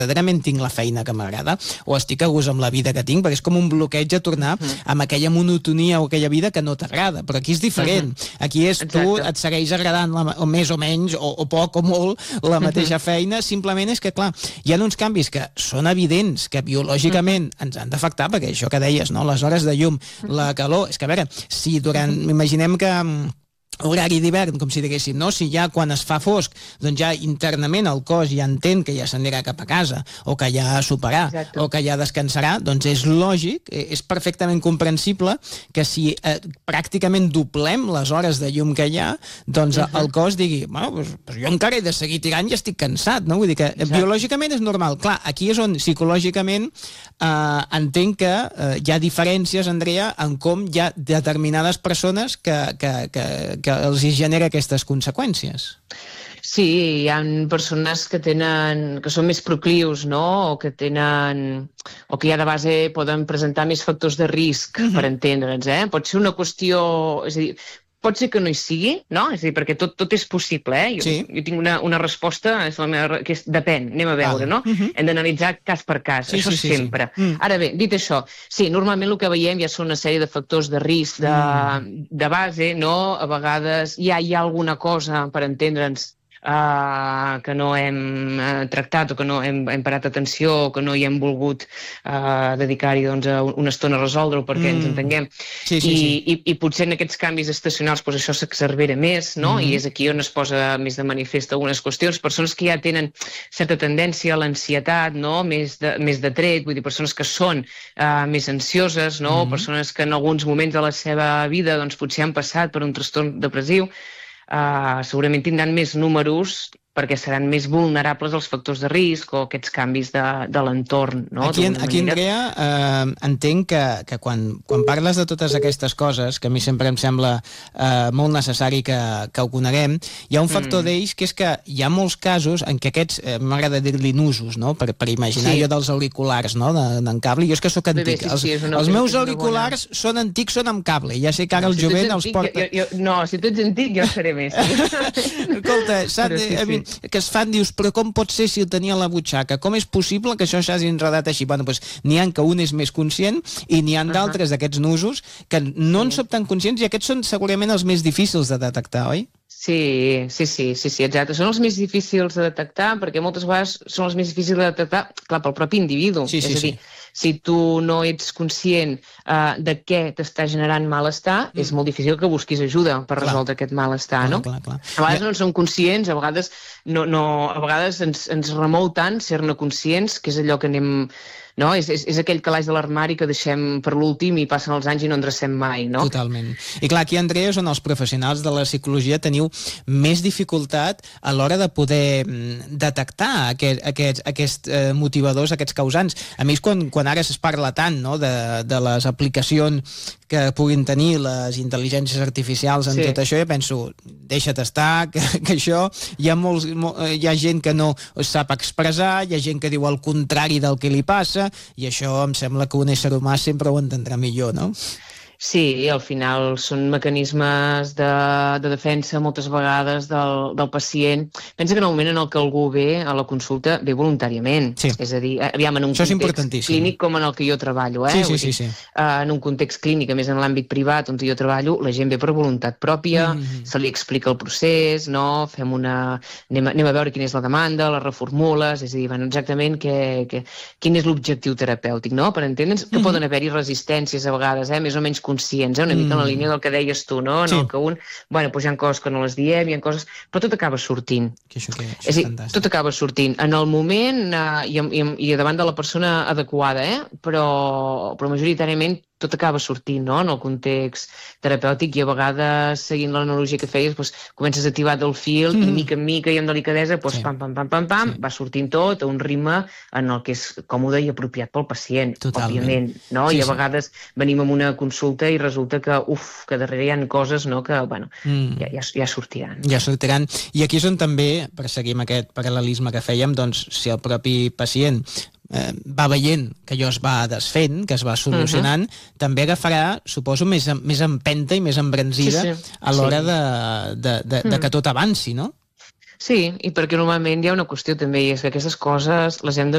verdaderament tinc la feina que m'agrada o estic a gust amb la vida que tinc, perquè és com un bloqueig a tornar amb aquella monotonia o aquella vida que no t'agrada, però aquí és diferent. Aquí és tu, et segueix agradant o més o menys, o poc o molt, la mateixa feina, simplement és que, clar, hi ha uns canvis que són evidents, que biològicament ens han d'afectar, perquè això que deies, no? Les hores de llum, la calor, és que a veure, si imaginem que horari d'hivern, com si diguéssim, no? Si ja quan es fa fosc, doncs ja internament el cos ja entén que ja s'anirà cap a casa, o que ja soparà, o que ja descansarà, doncs és lògic, és perfectament comprensible que si pràcticament doblem les hores de llum que hi ha, doncs el cos digui, bueno, doncs jo encara he de seguir tirant i estic cansat, no? Vull dir que biològicament és normal. Clar, aquí és on psicològicament entenc que hi ha diferències, Andrea, en com hi ha determinades persones que els genera aquestes conseqüències. Sí, hi ha persones que són més proclius, no? O que ja de base poden presentar més factors de risc, per entendre'ns, Pot ser una qüestió, és a dir, pot ser que no hi sigui, no? És a dir, perquè tot és possible, Jo tinc una resposta, que depèn, anem a veure, no? Hem d'analitzar cas per cas, això sempre. Ara bé, dit això, sí, normalment el que veiem ja són una sèrie de factors de risc de base, no? A vegades ja hi ha alguna cosa, per entendre'ns, que no hem tractat o que no hem parat atenció o que no hi hem volgut dedicar-hi una estona a resoldre-ho perquè ens entenguem. I potser en aquests canvis estacionals això s'exacerbera més, no? I és aquí on es posa més de manifest algunes qüestions. Persones que ja tenen certa tendència a l'ansietat, no? Més de tret, vull dir, persones que són més ansioses, no? Persones que en alguns moments de la seva vida potser han passat per un trastorn depressiu, segurament tindran més números perquè seran més vulnerables als factors de risc o aquests canvis de l'entorn. No? Aquí, Andrea, entenc que quan parles de totes aquestes coses, que a mi sempre em sembla molt necessari que ho coneguem, hi ha un factor d'ells que és que hi ha molts casos en què aquests, m'agrada dir-li nusos, no? Per imaginar jo dels auriculars, no? d'en cable, jo és que sóc antic. Els meus auriculars són antics, són amb cable, ja sé que ara el jovent els porta... No, si tu ets antic jo seré més. Escolta, que es fan, dius, però com pot ser si el tenia a la butxaca? Com és possible que això s'hagi enredat així? Bueno, doncs n'hi ha que un és més conscient i n'hi ha d'altres d'aquests nusos que no en som tan conscients i aquests són segurament els més difícils de detectar, oi? Sí, exacte. Són els més difícils de detectar perquè moltes vegades són els més difícils de detectar, clar, pel propi individu. És a dir, si tu no ets conscient de què t'està generant malestar, és molt difícil que busquis ajuda per resoldre aquest malestar, no? Clar. A vegades no en som conscients, a vegades ens remou tant ser-ne conscients, que és allò que anem... No? És aquell calaix de l'armari que deixem per l'últim i passen els anys i no en drecem mai, no? Totalment. I clar, aquí, Andrea, és on els professionals de la psicologia teniu més dificultat a l'hora de poder detectar aquests motivadors, aquests causants. A mi és quan ara es parla tant, no?, de les aplicacions que puguin tenir les intel·ligències artificials en tot això, jo penso, deixa't estar, que això hi ha gent que no sap expressar, hi ha gent que diu el contrari del que li passa, i això em sembla que un ésser humà sempre ho entendrà millor, no? Sí, al final són mecanismes de defensa moltes vegades del pacient. Pensa que en el moment en el que algú ve a la consulta ve voluntàriament. És a dir, aviam, en un context clínic com en el que jo treballo. Sí. En un context clínic, a més en l'àmbit privat on jo treballo, la gent ve per voluntat pròpia, se li explica el procés, no? Anem a veure quina és la demanda, la reformules, és a dir, exactament quin és l'objectiu terapèutic, no? Per entendre'ns que poden haver-hi resistències a vegades, més o menys conscients, una mica en la línia del que deies tu, no? En el que hi ha coses que no les diem, hi ha coses... Però tot acaba sortint. És a dir, tot acaba sortint. En el moment i davant de la persona adequada, però majoritàriament tot acaba sortint, no?, en el context terapèutic i a vegades, seguint l'analogia que feies, comences a tibar del fil i mica en mica i amb delicadesa, pam, va sortint tot a un ritme en el que és còmode i apropiat pel pacient, òbviament, no? I a vegades venim amb una consulta i resulta que darrere hi ha coses, no?, que, ja sortiran. Ja sortiran. I aquí és on també, per seguir amb aquest paral·lelisme que fèiem, doncs, si el propi pacient va veient que allò es va desfent, que es va solucionant, també agafarà, suposo, més empenta i més embranzida a l'hora de que tot avanci, no? Sí, i perquè normalment hi ha una qüestió també, i és que aquestes coses les hem de